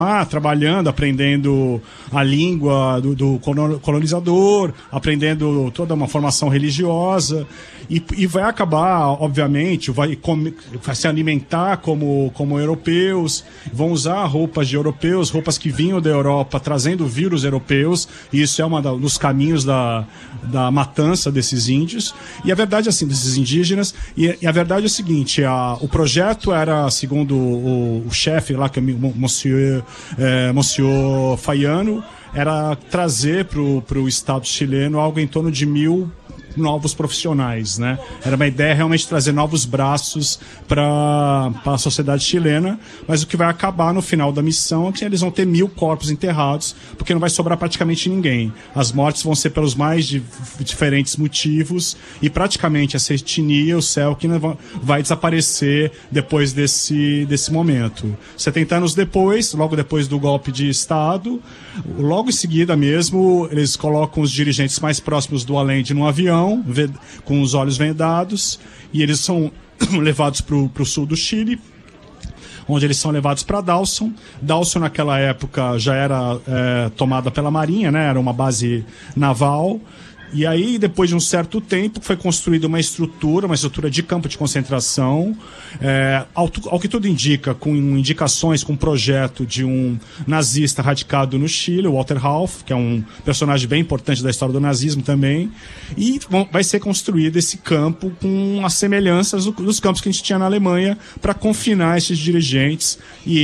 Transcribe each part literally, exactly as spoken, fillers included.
Ah, trabalhando, aprendendo a língua do, do colonizador, aprendendo toda uma formação religiosa, e, e vai acabar, obviamente, vai, come, vai se alimentar como, como europeus, vão usar roupas de europeus, roupas que vinham da Europa, trazendo vírus europeus, e isso é um dos caminhos da, da matança desses índios, e a verdade, assim, desses indígenas, e, e a verdade é o seguinte, a, o projeto era, segundo o, o chefe lá, que é o Monsieur É, Monsieur Fayano, era trazer para o Estado chileno algo em torno de mil novos profissionais, né? Era uma ideia realmente trazer novos braços para a sociedade chilena, mas o que vai acabar no final da missão é que eles vão ter mil corpos enterrados, porque não vai sobrar praticamente ninguém. As mortes vão ser pelos mais de, diferentes motivos, e praticamente essa etnia, o Selknam, vai desaparecer depois desse, desse momento. setenta anos depois, logo depois do golpe de Estado, logo em seguida mesmo, eles colocam os dirigentes mais próximos do Allende num avião, com os olhos vendados, e eles são levados para o sul do Chile, onde eles são levados para Dawson. Dawson, naquela época, já era é, tomada pela Marinha, né? Era uma base naval. E aí, depois de um certo tempo, foi construída uma estrutura, uma estrutura de campo de concentração, é, ao, ao que tudo indica, com indicações, com um projeto de um nazista radicado no Chile, o Walter Hauff, que é um personagem bem importante da história do nazismo também, e bom, vai ser construído esse campo com as semelhanças dos campos que a gente tinha na Alemanha, para confinar esses dirigentes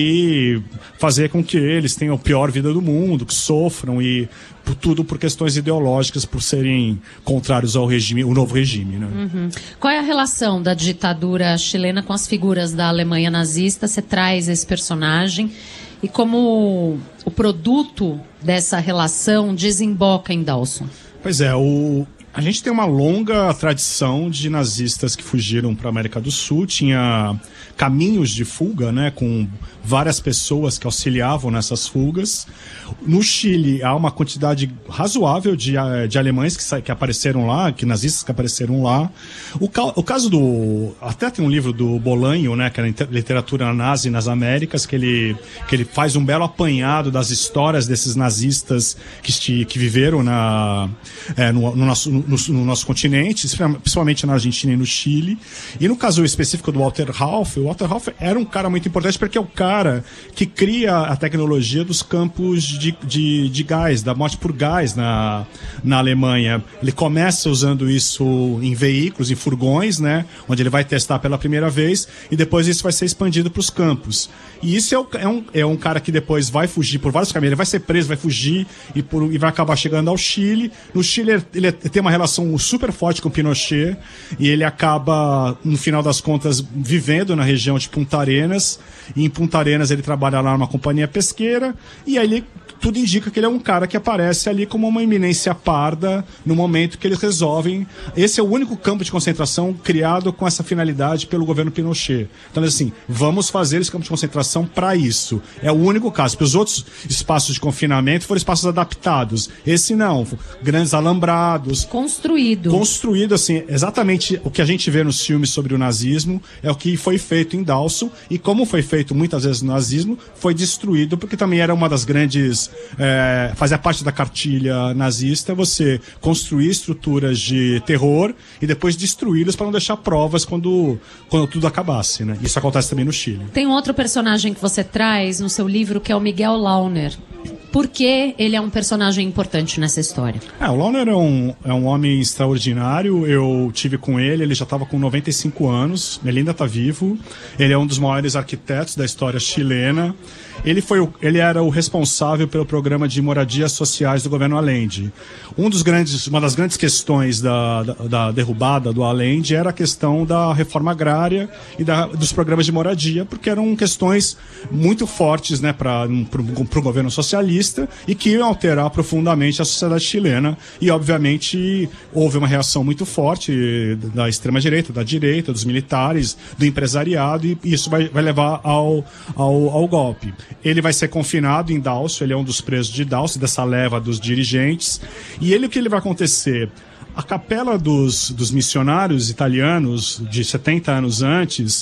e fazer com que eles tenham a pior vida do mundo, que sofram, e por tudo por questões ideológicas, por serem contrários ao regime, o novo regime, né? Uhum. Qual é a relação da ditadura chilena com as figuras da Alemanha nazista? Você traz esse personagem e como o produto dessa relação desemboca em Dawson? Pois é, o... a gente tem uma longa tradição de nazistas que fugiram para a América do Sul, tinha caminhos de fuga, né, com várias pessoas que auxiliavam nessas fugas. No Chile há uma quantidade razoável de, de alemães que, que apareceram lá, que nazistas que apareceram lá. O, o caso do... até tem um livro do Bolanho, né, que é a literatura nazi nas Américas, que ele, que ele faz um belo apanhado das histórias desses nazistas que, que viveram na, é, no, no, nosso, no, no nosso continente, principalmente na Argentina e no Chile. E no caso específico do Walter Hauff, o Walter Hauff era um cara muito importante porque é o cara que cria a tecnologia dos campos de, de, de gás, da morte por gás na, na Alemanha. Ele começa usando isso em veículos, em furgões, né, onde ele vai testar pela primeira vez, e depois isso vai ser expandido para os campos. E isso é, o, é, um, é um cara que depois vai fugir por vários caminhos. Ele vai ser preso, vai fugir e, por, e vai acabar chegando ao Chile. No Chile ele, ele tem uma relação super forte com Pinochet, e ele acaba, no final das contas, vivendo na região de Punta Arenas. E em Punta Arenas ele trabalha lá numa companhia pesqueira, e aí ele, tudo indica que ele é um cara que aparece ali como uma eminência parda no momento que eles resolvem. Esse é o único campo de concentração criado com essa finalidade pelo governo Pinochet. Então, assim, vamos fazer esse campo de concentração para isso. É o único caso, porque os outros espaços de confinamento foram espaços adaptados. Esse não, grandes alambrados. Construído. Construído, assim, exatamente o que a gente vê nos filmes sobre o nazismo é o que foi feito em Dawson, e como foi feito muitas vezes no nazismo, foi destruído, porque também era uma das grandes... É, fazia parte da cartilha nazista você construir estruturas de terror e depois destruí-las para não deixar provas quando, quando tudo acabasse, né? Isso acontece também no Chile. Tem um outro personagem que você traz no seu livro, que é o Miguel Launer. Por que ele é um personagem importante nessa história? É, o Launer é um, é um homem extraordinário. Eu tive com ele, ele já estava com noventa e cinco anos, ele ainda está vivo. Ele é um dos maiores arquitetos da história chilena. Ele, foi o, ele era o responsável pelo programa de moradias sociais do governo Allende. Um dos grandes, uma das grandes questões da, da, da derrubada do Allende era a questão da reforma agrária e da, dos programas de moradia, porque eram questões muito fortes, né, para o governo socialista, e que iam alterar profundamente a sociedade chilena. E, obviamente, houve uma reação muito forte da extrema-direita, da direita, dos militares, do empresariado, e isso vai, vai levar ao, ao, ao golpe. Ele vai ser confinado em Dawson, ele é um dos presos de Dawson, dessa leva dos dirigentes. E ele, o que ele vai acontecer? A capela dos, dos missionários italianos, de setenta anos antes,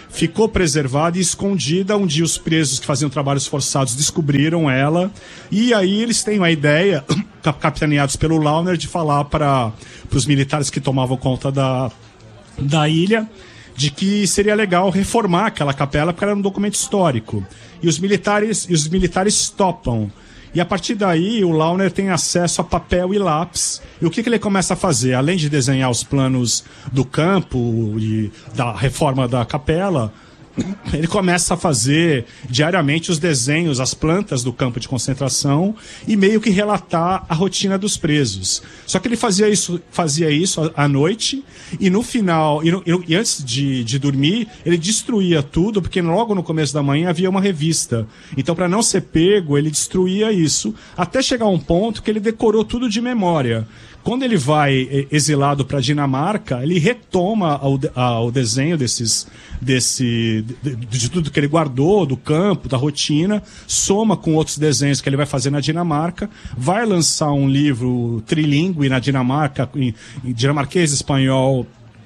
ficou preservada e escondida. Um dia os presos que faziam trabalhos forçados descobriram ela, e aí eles têm uma ideia, capitaneados pelo Launer, de falar para os militares que tomavam conta da, da ilha, de que seria legal reformar aquela capela, porque era um documento histórico. E os militares, e os militares topam. E a partir daí o Launer tem acesso a papel e lápis. E o que, que ele começa a fazer? Além de desenhar os planos do campo e da reforma da capela, ele começa a fazer diariamente os desenhos, as plantas do campo de concentração e meio que relatar a rotina dos presos. Só que ele fazia isso, fazia isso à noite e no final, e, no, e antes de, de dormir, ele destruía tudo, porque logo no começo da manhã havia uma revista. Então, para não ser pego, ele destruía isso, até chegar a um ponto que ele decorou tudo de memória. Quando ele vai exilado para a Dinamarca, ele retoma o, a, o desenho desses, desse, de, de tudo que ele guardou, do campo, da rotina, soma com outros desenhos que ele vai fazer na Dinamarca, vai lançar um livro trilingue na Dinamarca, em, em dinamarquês, espanhol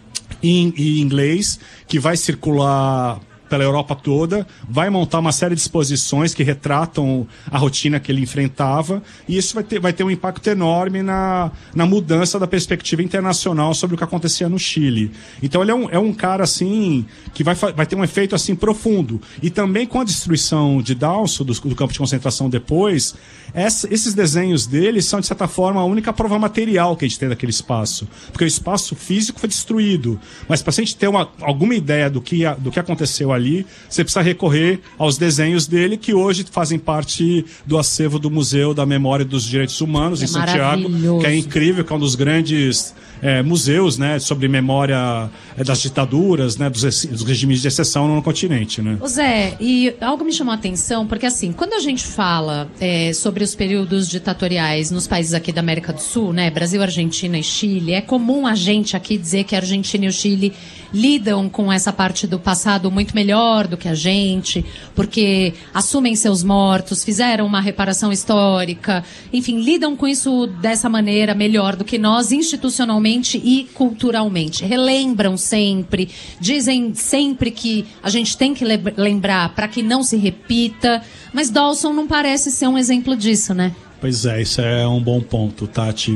e, e inglês, que vai circular pela Europa toda, vai montar uma série de exposições que retratam a rotina que ele enfrentava, e isso vai ter, vai ter um impacto enorme na, na mudança da perspectiva internacional sobre o que acontecia no Chile. Então ele é um, é um cara assim que vai, vai ter um efeito assim profundo. E também com a destruição de Dawson, do, do campo de concentração depois, essa, esses desenhos dele são, de certa forma, a única prova material que a gente tem daquele espaço. Porque o espaço físico foi destruído. Mas para a gente ter uma, alguma ideia do que, do que aconteceu ali, ali, você precisa recorrer aos desenhos dele, que hoje fazem parte do acervo do Museu da Memória e dos Direitos Humanos, é em Santiago, que é incrível, que é um dos grandes é, museus, né, sobre memória é, das ditaduras, né, dos, dos regimes de exceção no continente. Né? Ô Zé, e algo me chamou a atenção, porque assim, quando a gente fala é, sobre os períodos ditatoriais nos países aqui da América do Sul, né, Brasil, Argentina e Chile, é comum a gente aqui dizer que a Argentina e o Chile lidam com essa parte do passado muito melhor do que a gente, porque assumem seus mortos, fizeram uma reparação histórica, enfim, lidam com isso dessa maneira melhor do que nós, institucionalmente e culturalmente. Relembram sempre, dizem sempre que a gente tem que lembrar para que não se repita, mas Dawson não parece ser um exemplo disso, né? Pois é, isso é um bom ponto, Tati.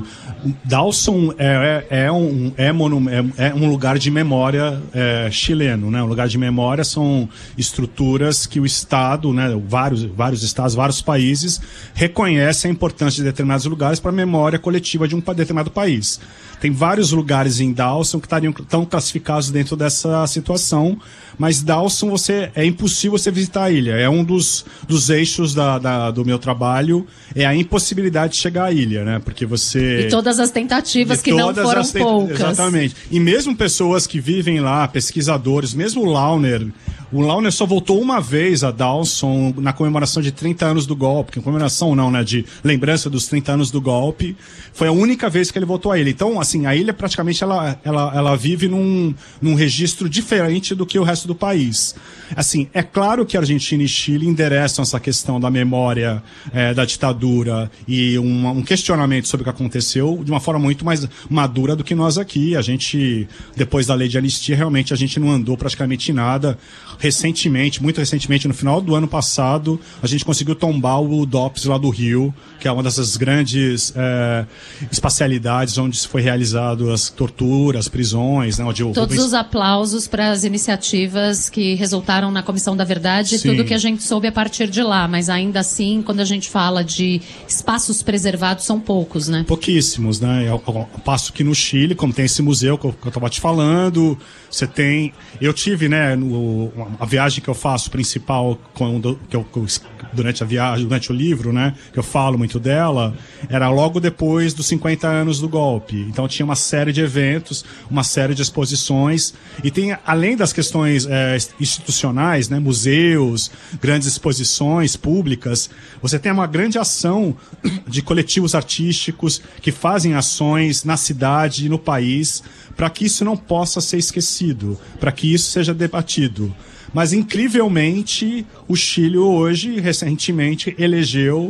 Dawson é, é, é, um, é, monu, é, é um lugar de memória é, chileno, né? Um lugar de memória são estruturas que o Estado, né, vários, vários estados, vários países reconhecem a importância de determinados lugares para a memória coletiva de um determinado país. Tem vários lugares em Dawson que estariam, estão classificados dentro dessa situação, mas Dawson você, é impossível você visitar a ilha. É um dos, dos eixos da, da, do meu trabalho, é a impossibilidade de chegar à ilha, né? Porque você... E todas as tentativas que não foram te... poucas. Exatamente. E mesmo pessoas que vivem lá, pesquisadores, mesmo o Launer... O Launer só voltou uma vez a Dawson na comemoração de trinta anos do golpe. Comemoração não, né? De lembrança dos trinta anos do golpe. Foi a única vez que ele voltou à ilha. Então, assim, a ilha praticamente ela, ela, ela vive num, num registro diferente do que o resto do país. Assim, é claro que Argentina e Chile endereçam essa questão da memória é, da ditadura e um, um questionamento sobre o que aconteceu de uma forma muito mais madura do que nós aqui. A gente, depois da lei de anistia, realmente a gente não andou praticamente nada. Recentemente, muito recentemente, no final do ano passado, a gente conseguiu tombar o DOPS lá do Rio, que é uma dessas grandes é, espacialidades onde foi realizado as torturas, as prisões, né, onde o Todos Rubens... os aplausos para as iniciativas que resultaram na Comissão da Verdade e tudo que a gente soube a partir de lá, mas ainda assim, quando a gente fala de espaços preservados, são poucos, né? Pouquíssimos, né? Eu, eu passo que no Chile, como tem esse museu que eu, que eu tava te falando, você tem... Eu tive, né, no, a viagem que eu faço principal, quando, que eu, durante a viagem, durante o livro, né, que eu falo muito dela, era logo depois dos cinquenta anos do golpe. Então tinha uma série de eventos, uma série de exposições, e tem, além das questões é, institucionais, né, museus, grandes exposições públicas, você tem uma grande ação de coletivos artísticos que fazem ações na cidade e no país para que isso não possa ser esquecido, para que isso seja debatido. Mas, incrivelmente, o Chile hoje, recentemente, elegeu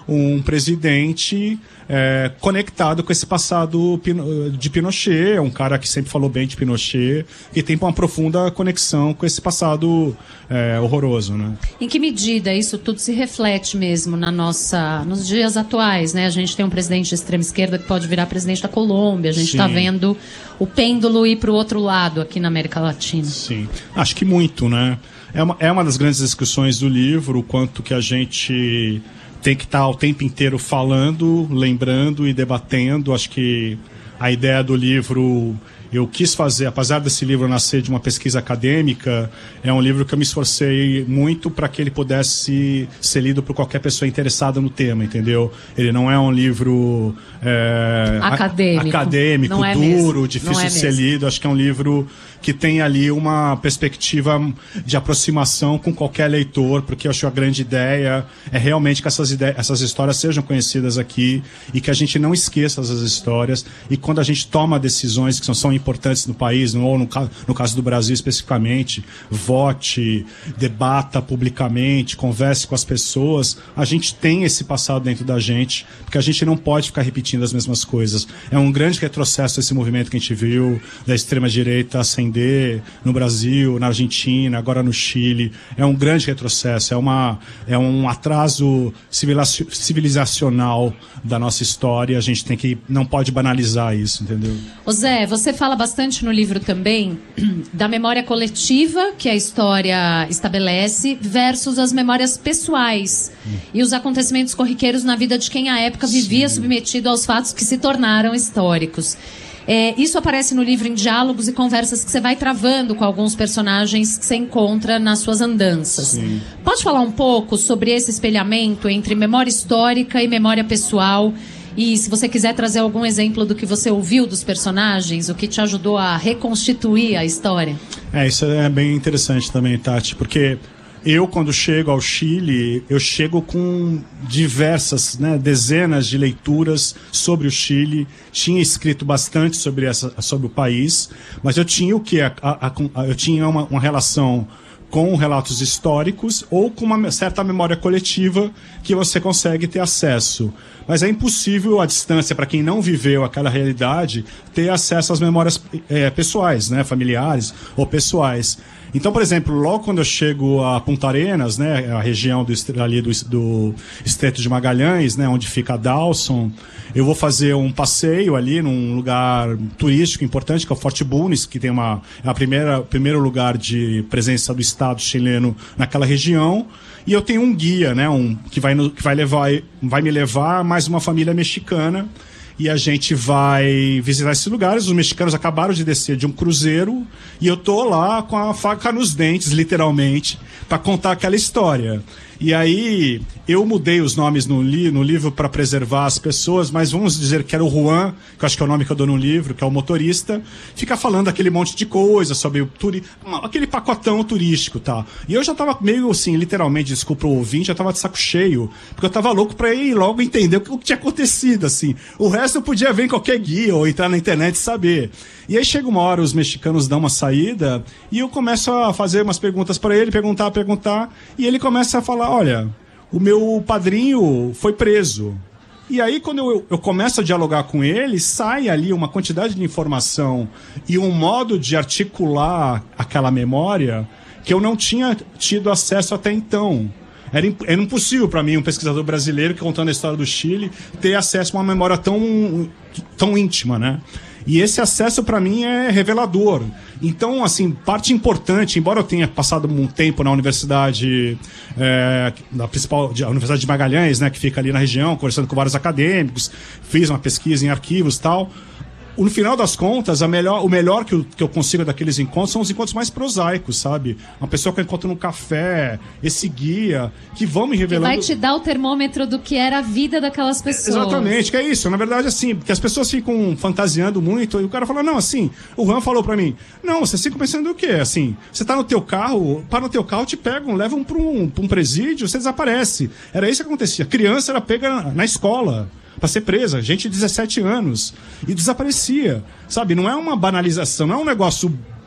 um presidente é, conectado com esse passado de Pinochet, é um cara que sempre falou bem de Pinochet, e tem uma profunda conexão com esse passado é, horroroso, né? Em que medida isso tudo se reflete mesmo na nossa, nos dias atuais, né? A gente tem um presidente de extrema esquerda que pode virar presidente da Colômbia, a gente está vendo o pêndulo ir para o outro lado aqui na América Latina. Sim, acho que muito, né? É uma, é uma das grandes discussões do livro, o quanto que a gente tem que estar o tempo inteiro falando, lembrando e debatendo. Acho que a ideia do livro, eu quis fazer, apesar desse livro nascer de uma pesquisa acadêmica, é um livro que eu me esforcei muito para que ele pudesse ser lido por qualquer pessoa interessada no tema, entendeu? Ele não é um livro é, acadêmico, acadêmico não é duro, mesmo. difícil não é de ser mesmo. lido. Acho que é um livro que tem ali uma perspectiva de aproximação com qualquer leitor, porque eu acho que a grande ideia é realmente que essas, ideias, essas histórias sejam conhecidas aqui e que a gente não esqueça essas histórias, e quando a gente toma decisões que são, são importantes no país, ou no, no caso do Brasil especificamente, vote, debata publicamente, converse com as pessoas, a gente tem esse passado dentro da gente, porque a gente não pode ficar repetindo as mesmas coisas. É um grande retrocesso esse movimento que a gente viu da extrema-direita ascender no Brasil, na Argentina, agora no Chile. É um grande retrocesso, é, uma, é um atraso civilizacional da nossa história. A gente tem que, não pode banalizar isso, entendeu? Ô Zé, você fala bastante no livro também da memória coletiva que a história estabelece versus as memórias pessoais hum. e os acontecimentos corriqueiros na vida de quem à época vivia Sim. submetido aos fatos que se tornaram históricos. É, isso aparece no livro em diálogos e conversas que você vai travando com alguns personagens que você encontra nas suas andanças. Sim. Pode falar um pouco sobre esse espelhamento entre memória histórica e memória pessoal? E se você quiser trazer algum exemplo do que você ouviu dos personagens, o que te ajudou a reconstituir a história? É, isso é bem interessante também, Tati, porque eu, quando chego ao Chile, eu chego com diversas, né, dezenas de leituras sobre o Chile. Tinha escrito bastante sobre, essa, sobre o país, mas eu tinha o quê? A, a, a, eu tinha uma, uma relação com relatos históricos ou com uma certa memória coletiva que você consegue ter acesso. Mas é impossível, à distância, para quem não viveu aquela realidade, ter acesso às memórias é, pessoais, né, familiares ou pessoais. Então, por exemplo, logo quando eu chego a Punta Arenas, né, a região do, ali do, do Estreito de Magalhães, né, onde fica Dawson, eu vou fazer um passeio ali num lugar turístico importante, que é o Forte Bulnes, que tem uma, é a primeira, primeiro lugar de presença do Estado chileno naquela região. E eu tenho um guia, né, um, que, vai, no, que vai, levar, vai me levar a mais uma família mexicana. E a gente vai visitar esses lugares. Os mexicanos acabaram de descer de um cruzeiro e eu tô lá com a faca nos dentes, literalmente, para contar aquela história. E aí eu mudei os nomes no, li, no livro para preservar as pessoas, mas vamos dizer que era o Juan, que eu acho que é o nome que eu dou no livro, que é o motorista, fica falando aquele monte de coisa sobre o turi... aquele pacotão turístico, tá? E eu já tava meio assim, literalmente, desculpa o ouvinte, já tava de saco cheio, porque eu tava louco para ir logo entender o que, o que tinha acontecido, assim. O resto eu podia ver em qualquer guia ou entrar na internet e saber. E aí chega uma hora, os mexicanos dão uma saída e eu começo a fazer umas perguntas para ele, perguntar, perguntar, e ele começa a falar, olha, o meu padrinho foi preso. E aí, quando eu, eu começo a dialogar com ele, sai ali uma quantidade de informação e um modo de articular aquela memória que eu não tinha tido acesso até então. Era, era impossível para mim, um pesquisador brasileiro que contando a história do Chile, ter acesso a uma memória tão, tão íntima, né? E esse acesso, para mim, é revelador. Então, assim, parte importante, embora eu tenha passado um tempo na universidade, é, na principal, a Universidade de Magalhães, né, que fica ali na região, conversando com vários acadêmicos, fiz uma pesquisa em arquivos e tal. No final das contas, a melhor, o melhor que eu, que eu consigo daqueles encontros são os encontros mais prosaicos, sabe? Uma pessoa que eu encontro no café, esse guia, que vão me revelando... Que vai te dar o termômetro do que era a vida daquelas pessoas. Exatamente, que é isso. Na verdade, assim, porque as pessoas ficam fantasiando muito, e o cara fala, não, assim, o Juan falou pra mim, não, você fica pensando o quê? Assim, você tá no teu carro, para no teu carro, te pegam, levam pra um, pra um presídio, você desaparece. Era isso que acontecia. A criança era pega na escola para ser presa, gente de dezessete anos, e desaparecia, sabe? Não é uma banalização, não é um negócio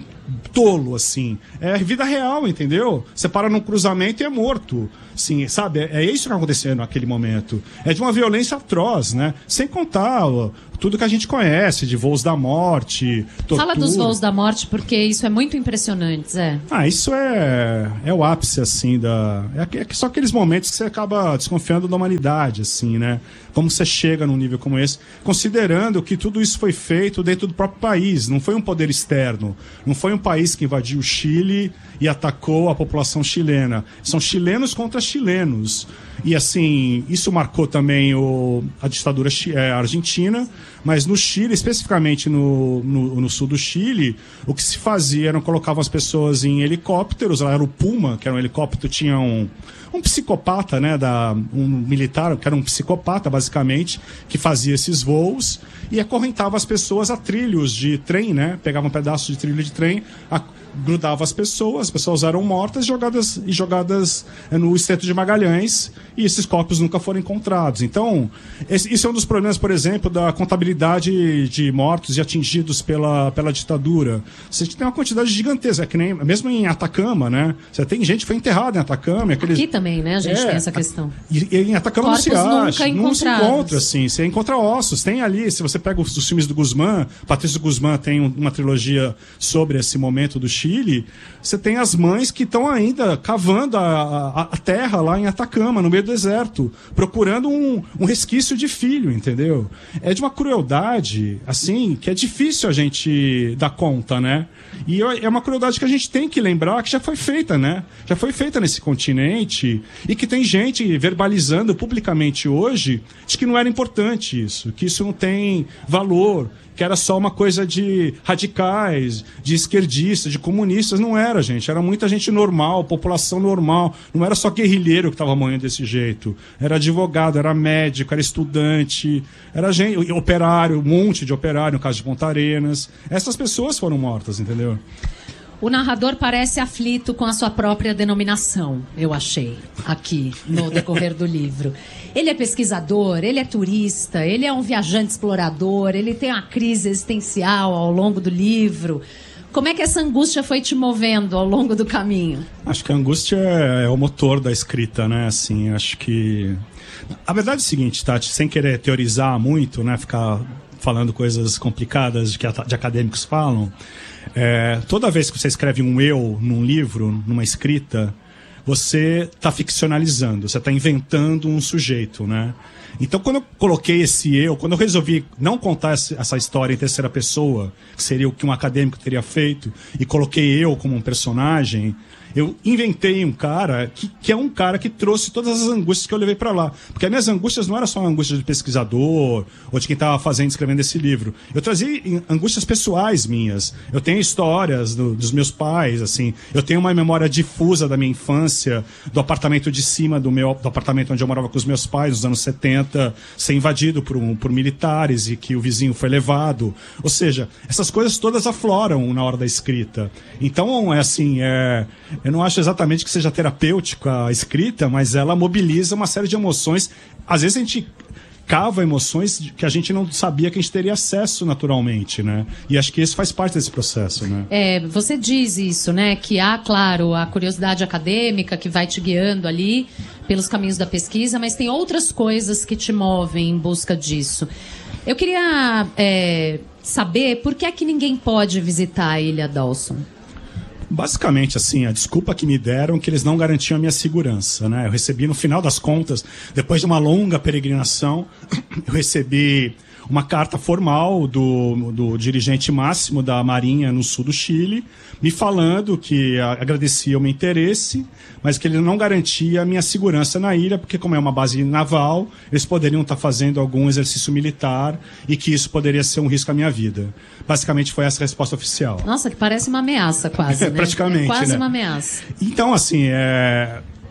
tolo, assim. É vida real, entendeu? Você para num cruzamento e é morto. Sim, sabe? É, é isso que aconteceu naquele momento. É de uma violência atroz, né? Sem contar ó, tudo que a gente conhece, de voos da morte, tortura. Fala dos voos da morte, porque isso é muito impressionante, Zé. Ah, isso é, é o ápice, assim, da... É, é só aqueles momentos que você acaba desconfiando da humanidade, assim, né? Como você chega num nível como esse, considerando que tudo isso foi feito dentro do próprio país, não foi um poder externo, não foi um país que invadiu o Chile e atacou a população chilena. São chilenos contra chilenos. E, assim, isso marcou também o, a ditadura é, argentina, mas no Chile, especificamente no, no, no sul do Chile, o que se fazia era colocavam as pessoas em helicópteros, lá era o Puma, que era um helicóptero, tinha um, um psicopata, né, da, um militar, que era um psicopata, basicamente, que fazia esses voos e acorrentava as pessoas a trilhos de trem, né, pegava um pedaço de trilho de trem, a, grudava as pessoas, as pessoas eram mortas jogadas, e jogadas no Estreito de Magalhães, e esses corpos nunca foram encontrados. Então, esse, isso é um dos problemas, por exemplo, da contabilidade de mortos e atingidos pela, pela ditadura. Você tem uma quantidade gigantesca, é que nem, mesmo em Atacama, né? Você tem gente que foi enterrada em Atacama. Aqueles... Aqui também, né? A gente é, tem essa questão. E, e em Atacama corpos não se acha, nunca não se encontra, assim. Você encontra ossos, tem ali, se você pega os, os filmes do Guzmán, Patrício Guzmán tem um, uma trilogia sobre esse momento do Chile, você tem as mães que estão ainda cavando a, a, a terra lá em Atacama, no meio do deserto, procurando um, um resquício de filho, entendeu? É de uma crueldade, assim, que é difícil a gente dar conta, né? E é uma crueldade que a gente tem que lembrar que já foi feita, né? Já foi feita nesse continente e que tem gente verbalizando publicamente hoje de que não era importante isso, que isso não tem valor, que era só uma coisa de radicais, de esquerdistas, de comunistas. Não era, gente. Era muita gente normal, população normal. Não era só guerrilheiro que estava morrendo desse jeito. Era advogado, era médico, era estudante, era gente, operário, um monte de operário, no caso de Ponta Arenas. Essas pessoas foram mortas, entendeu? O narrador parece aflito com a sua própria denominação, eu achei, aqui, no decorrer do livro. Ele é pesquisador, ele é turista, ele é um viajante explorador, ele tem uma crise existencial ao longo do livro. Como é que essa angústia foi te movendo ao longo do caminho? Acho que a angústia é, é o motor da escrita, né? Assim, acho que... A verdade é o seguinte, Tati, sem querer teorizar muito, né? Ficar falando coisas complicadas de que de acadêmicos falam... É, toda vez que você escreve um eu num livro, numa escrita, você está ficcionalizando, você está inventando um sujeito, né? Então, quando eu coloquei esse eu, quando eu resolvi não contar essa história em terceira pessoa, que seria o que um acadêmico teria feito, e coloquei eu como um personagem, eu inventei um cara que, que é um cara que trouxe todas as angústias que eu levei para lá. Porque as minhas angústias não eram só angústias de pesquisador ou de quem estava fazendo, escrevendo esse livro. Eu trazia angústias pessoais minhas. Eu tenho histórias do, dos meus pais, assim. Eu tenho uma memória difusa da minha infância, do apartamento de cima do meu, do apartamento onde eu morava com os meus pais, nos anos setenta, ser invadido por, um, por militares e que o vizinho foi levado. Ou seja, essas coisas todas afloram na hora da escrita. Então, é assim, é... Eu não acho exatamente que seja terapêutica a escrita, mas ela mobiliza uma série de emoções. Às vezes a gente cava emoções que a gente não sabia que a gente teria acesso naturalmente, né? E acho que isso faz parte desse processo, né? É, você diz isso, né? Que há, claro, a curiosidade acadêmica que vai te guiando ali pelos caminhos da pesquisa, mas tem outras coisas que te movem em busca disso. Eu queria é, saber por que é que ninguém pode visitar a Ilha Dawson? Basicamente, assim, a desculpa que me deram é que eles não garantiam a minha segurança, né? Eu recebi, no final das contas, depois de uma longa peregrinação, eu recebi uma carta formal do, do dirigente máximo da Marinha no sul do Chile, me falando que agradecia o meu interesse, mas que ele não garantia a minha segurança na ilha, porque como é uma base naval, eles poderiam estar fazendo algum exercício militar e que isso poderia ser um risco à minha vida. Basicamente foi essa a resposta oficial. Nossa, que parece uma ameaça quase, né? Praticamente, é quase né? uma ameaça. Então, assim, é...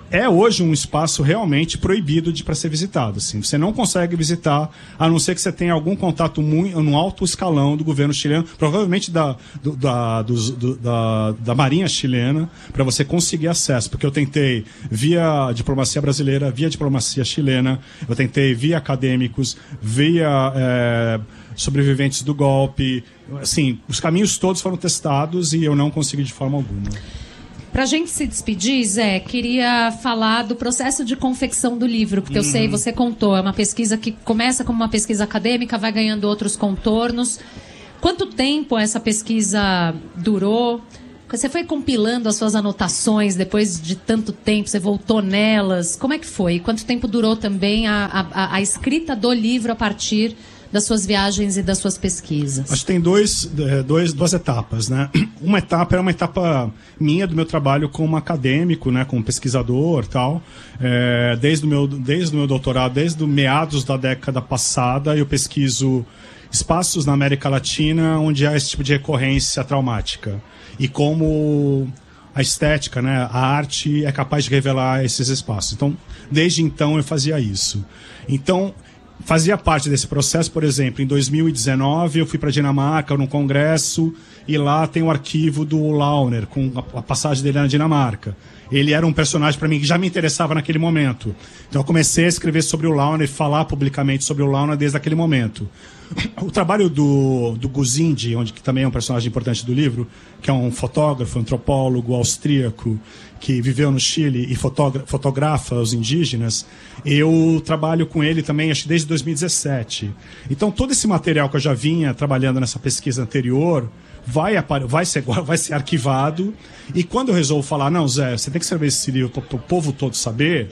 é hoje um espaço realmente proibido de para ser visitado. Assim. Você não consegue visitar, a não ser que você tenha algum contato muito, no alto escalão do governo chileno, provavelmente da, do, da, dos, do, da, da Marinha chilena, para você conseguir acesso. Porque eu tentei via diplomacia brasileira, via diplomacia chilena, eu tentei via acadêmicos, via é, sobreviventes do golpe. Assim, os caminhos todos foram testados e eu não consegui de forma alguma. Pra gente se despedir, Zé, queria falar do processo de confecção do livro, porque uhum. eu sei, você contou, é uma pesquisa que começa como uma pesquisa acadêmica, vai ganhando outros contornos. Quanto tempo essa pesquisa durou? Você foi compilando as suas anotações depois de tanto tempo, você voltou nelas, como é que foi? Quanto tempo durou também a, a, a escrita do livro a partir das suas viagens e das suas pesquisas? Acho que tem dois, dois, duas etapas, né? Uma etapa é uma etapa minha do meu trabalho como acadêmico, né? Como pesquisador e tal. É, desde, o meu, desde o meu doutorado, desde os meados da década passada, eu pesquiso espaços na América Latina onde há esse tipo de recorrência traumática. E como a estética, né? A arte é capaz de revelar esses espaços. Então, desde então eu fazia isso. Então, fazia parte desse processo, por exemplo, em dois mil e dezenove eu fui para a Dinamarca num congresso e lá tem o arquivo do Launer, com a passagem dele na Dinamarca. Ele era um personagem para mim que já me interessava naquele momento. Então eu comecei a escrever sobre o Launer e falar publicamente sobre o Launer desde aquele momento. O trabalho do, do Guzindi, onde, que também é um personagem importante do livro, que é um fotógrafo, antropólogo austríaco, que viveu no Chile e fotogra- fotografa os indígenas, eu trabalho com ele também, acho que desde dois mil e dezessete. Então todo esse material que eu já vinha trabalhando nessa pesquisa anterior vai, apare- vai, ser, vai ser arquivado, e quando eu resolvo falar, não, Zé, você tem que escrever esse livro para o povo todo saber,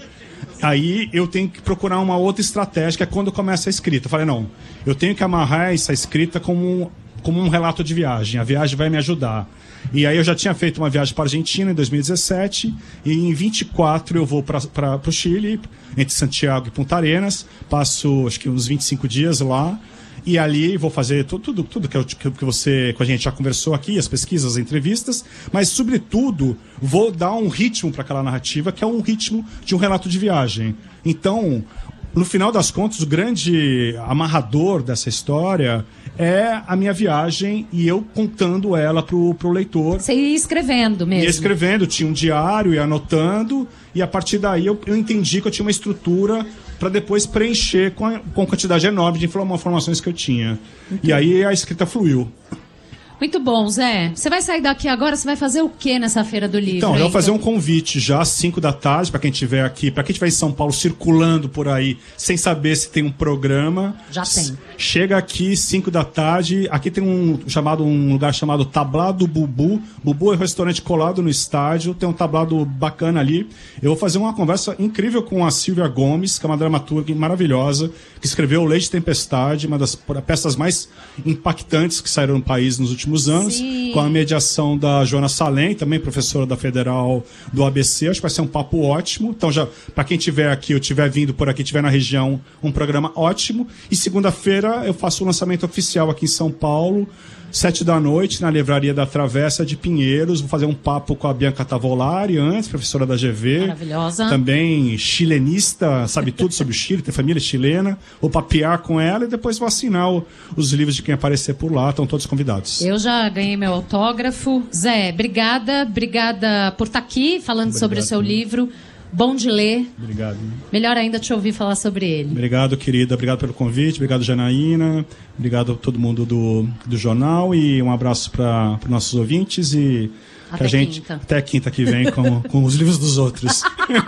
aí eu tenho que procurar uma outra estratégia, que é quando começa a escrita. Eu falei, não, eu tenho que amarrar essa escrita como um, como um relato de viagem. A viagem vai me ajudar. E aí eu já tinha feito uma viagem para a Argentina em dois mil e dezessete, e em vinte e quatro eu vou para o Chile, entre Santiago e Punta Arenas, passo acho que uns vinte e cinco dias lá, e ali vou fazer tudo, tudo, tudo que, eu, que você, que a gente já conversou aqui, as pesquisas, as entrevistas, mas, sobretudo, vou dar um ritmo para aquela narrativa, que é um ritmo de um relato de viagem. Então, no final das contas, o grande amarrador dessa história é a minha viagem e eu contando ela pro, pro leitor. Você ia escrevendo mesmo? Ia escrevendo, tinha um diário, ia anotando, e a partir daí eu, eu entendi que eu tinha uma estrutura para depois preencher com a, com a quantidade enorme de informações que eu tinha. Entendi. E aí a escrita fluiu. Muito bom, Zé. Você vai sair daqui agora, você vai fazer o que nessa Feira do Livro? Então, eu vou fazer um convite já às cinco da tarde, para quem estiver aqui, para quem estiver em São Paulo circulando por aí, sem saber se tem um programa. Já tem. Chega aqui, cinco da tarde. Aqui tem um, chamado, um lugar chamado Tablado Bubu. Bubu é um restaurante colado no estádio, tem um tablado bacana ali. Eu vou fazer uma conversa incrível com a Silvia Gomes, que é uma dramaturga maravilhosa, que escreveu O Leite de Tempestade, uma das peças mais impactantes que saíram no país nos últimos anos, Sim. com a mediação da Joana Salem, também professora da Federal do A B C. Acho que vai ser um papo ótimo. Então, já para quem estiver aqui, ou estiver vindo por aqui, estiver na região, um programa ótimo. E segunda-feira eu faço o lançamento oficial aqui em São Paulo, sete da noite, na Livraria da Travessa de Pinheiros. Vou fazer um papo com a Bianca Tavolari, antes, professora da G V. Maravilhosa. Também chilenista, sabe tudo sobre o Chile, tem família chilena. Vou papear com ela e depois vou assinar o, os livros de quem aparecer por lá. Estão todos convidados. Eu já ganhei meu autógrafo. Zé, obrigada. Obrigada por estar aqui falando Obrigado, sobre o seu livro. Bom de ler. Obrigado. Melhor ainda te ouvir falar sobre ele. Obrigado, querida. Obrigado pelo convite. Obrigado, Janaína. Obrigado a todo mundo do, do jornal. E um abraço para os nossos ouvintes. E até que a gente, quinta. Até quinta que vem com, com os livros dos outros.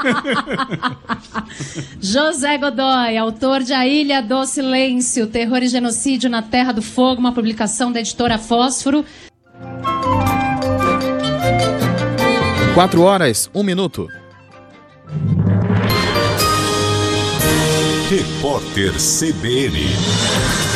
José Godoy, autor de A Ilha do Silêncio, Terror e Genocídio na Terra do Fogo, uma publicação da editora Fósforo. Quatro horas, um minuto. Repórter C B N.